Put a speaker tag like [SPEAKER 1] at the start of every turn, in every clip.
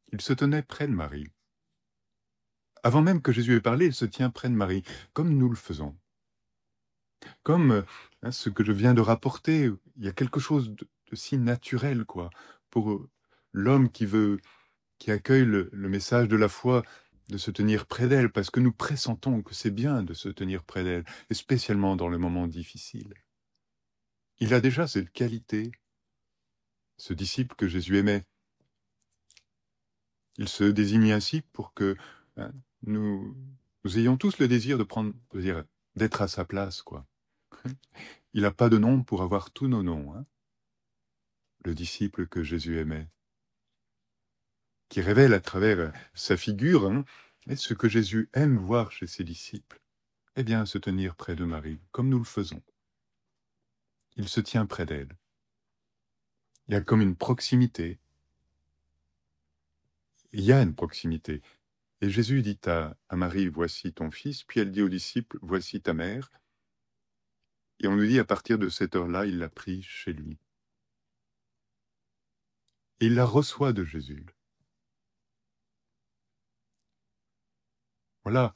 [SPEAKER 1] Il se tenait près de Marie. Avant même que Jésus ait parlé, il se tient près de Marie, comme nous le faisons. Comme ce que je viens de rapporter, il y a quelque chose de si naturel, quoi, pour l'homme qui accueille le message de la foi, de se tenir près d'elle, parce que nous pressentons que c'est bien de se tenir près d'elle, et spécialement dans le moment difficile. Il a déjà cette qualité, ce disciple que Jésus aimait. Il se désigne ainsi pour que hein, nous, nous ayons tous le désir d'être à sa place, quoi. Il n'a pas de nom pour avoir tous nos noms, hein, le disciple que Jésus aimait, qui révèle à travers sa figure hein, ce que Jésus aime voir chez ses disciples. Eh bien, se tenir près de Marie, comme nous le faisons. Il se tient près d'elle. Il y a comme une proximité. Il y a une proximité. Et Jésus dit à Marie, voici ton fils, puis elle dit aux disciples, voici ta mère. Et on nous dit, à partir de cette heure-là, il l'a pris chez lui. Et il la reçoit de Jésus. Voilà.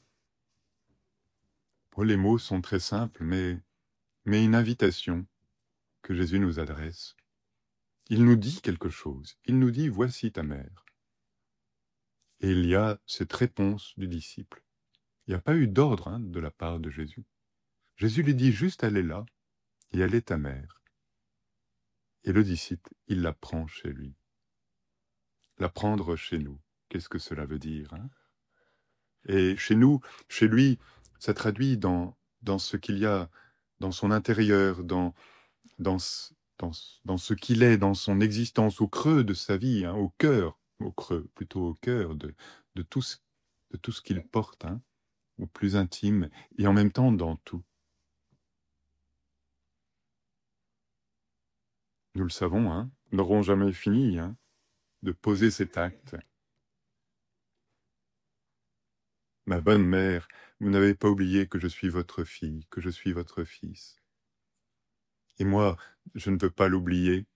[SPEAKER 1] Les mots sont très simples, mais une invitation que Jésus nous adresse. Il nous dit quelque chose. Il nous dit, voici ta mère. Et il y a cette réponse du disciple. Il n'y a pas eu d'ordre hein, de la part de Jésus. Jésus lui dit juste, elle est là, et elle est ta mère. Et le disciple, il la prend chez lui. La prendre chez nous. Qu'est-ce que cela veut dire hein? Et chez nous, chez lui, ça traduit dans ce qu'il y a, dans son intérieur, dans ce qu'il est, dans son existence, au creux de sa vie, hein, au cœur, au creux, plutôt au cœur de tout ce qu'il porte, hein, au plus intime, et en même temps dans tout. Nous le savons, hein, n'auront jamais fini hein, de poser cet acte. Ma bonne mère, vous n'avez pas oublié que je suis votre fille, que je suis votre fils. Et moi, je ne veux pas l'oublier.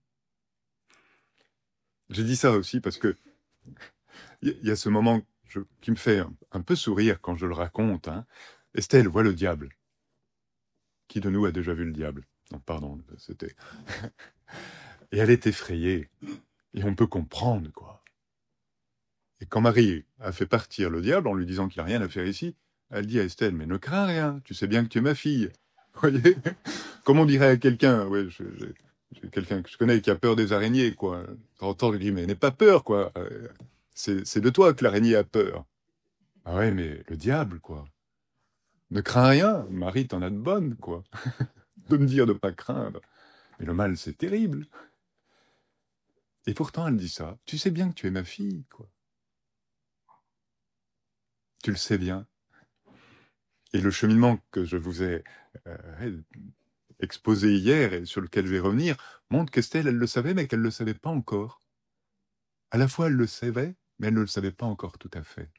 [SPEAKER 1] J'ai dit ça aussi parce que il y a ce moment qui me fait un peu sourire quand je le raconte. Hein. Estelle voit le diable. Qui de nous a déjà vu le diable? Non, pardon, c'était... Et elle est effrayée. Et on peut comprendre, quoi. Et quand Marie a fait partir le diable en lui disant qu'il n'a rien à faire ici, elle dit à Estelle, mais ne crains rien, tu sais bien que tu es ma fille. Vous voyez? Comme on dirait à quelqu'un, ouais, j'ai quelqu'un que je connais qui a peur des araignées, quoi. De temps en temps, je lui dis, mais n'aie pas peur, quoi. C'est de toi que l'araignée a peur. Ah ouais, mais le diable, quoi. Ne crains rien, Marie, t'en as de bonnes, quoi. De me dire de pas craindre. Mais le mal, c'est terrible. Et pourtant, elle dit ça. Tu sais bien que tu es ma fille, quoi. Tu le sais bien. Et le cheminement que je vous ai exposé hier et sur lequel je vais revenir montre qu'Estelle, elle le savait, mais qu'elle ne le savait pas encore. À la fois, elle le savait, mais elle ne le savait pas encore tout à fait.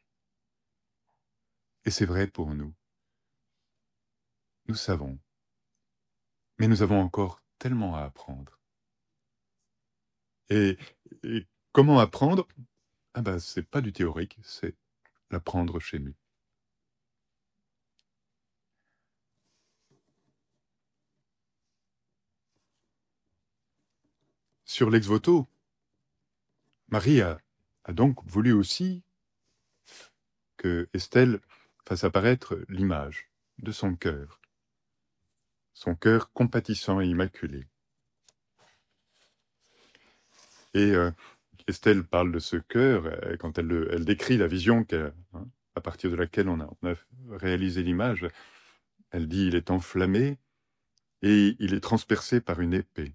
[SPEAKER 1] Et c'est vrai pour nous. Nous savons. Mais nous avons encore tellement à apprendre. Et comment apprendre? Ah ben, c'est pas du théorique, c'est l'apprendre chez nous. Sur l'ex-voto, Marie a donc voulu aussi que Estelle fasse apparaître l'image de son cœur compatissant et immaculé. Et Estelle parle de ce cœur quand elle décrit la vision à partir de laquelle on a réalisé l'image. Elle dit, il est enflammé et il est transpercé par une épée.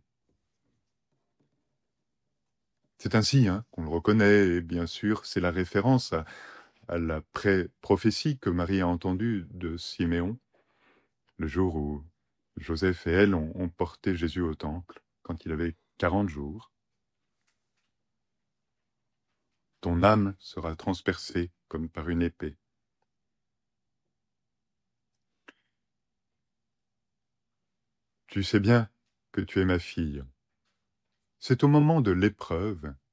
[SPEAKER 1] C'est ainsi hein, qu'on le reconnaît, et bien sûr, c'est la référence à la prophétie que Marie a entendue de Siméon, le jour où Joseph et elle ont porté Jésus au temple, quand il avait 40 jours. Ton âme sera transpercée comme par une épée. Tu sais bien que tu es ma fille. C'est au moment de l'épreuve